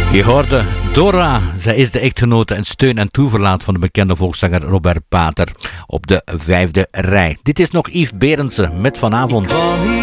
Je hoorde Dora. Zij is de echtgenote en steun en toeverlaat van de bekende volkszanger Robert Pater op de 5e rij. Dit is nog Yves Berendsen met vanavond.